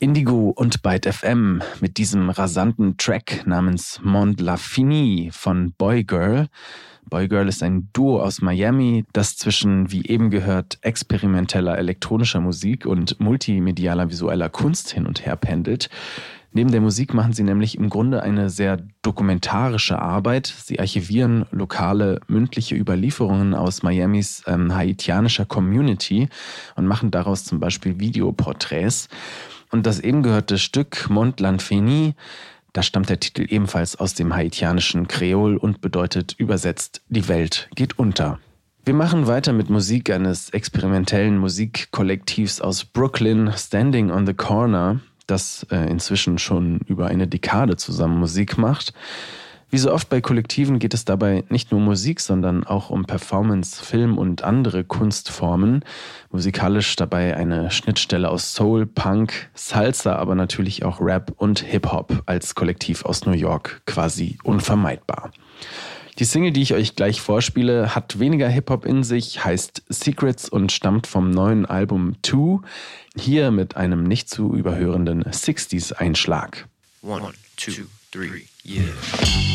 Indigo und Byte FM mit diesem rasanten Track namens Monde l'Infini von Boy Girl. Boy Girl ist ein Duo aus Miami, das zwischen, wie eben gehört, experimenteller elektronischer Musik und multimedialer visueller Kunst hin und her pendelt. Neben der Musik machen sie nämlich im Grunde eine sehr dokumentarische Arbeit. Sie archivieren lokale mündliche Überlieferungen aus Miamis haitianischer Community und machen daraus zum Beispiel Videoporträts. Und das eben gehörte Stück Monde l'Infini, da stammt der Titel ebenfalls aus dem haitianischen Kreol und bedeutet übersetzt, die Welt geht unter. Wir machen weiter mit Musik eines experimentellen Musikkollektivs aus Brooklyn, Standing on the Corner, das inzwischen schon über eine Dekade zusammen Musik macht. Wie so oft bei Kollektiven geht es dabei nicht nur um Musik, sondern auch um Performance, Film und andere Kunstformen. Musikalisch dabei eine Schnittstelle aus Soul, Punk, Salsa, aber natürlich auch Rap und Hip-Hop als Kollektiv aus New York quasi unvermeidbar. Die Single, die ich euch gleich vorspiele, hat weniger Hip-Hop in sich, heißt Secrets und stammt vom neuen Album 2, hier mit einem nicht zu überhörenden 60s-Einschlag. 1, 2, 3, yeah.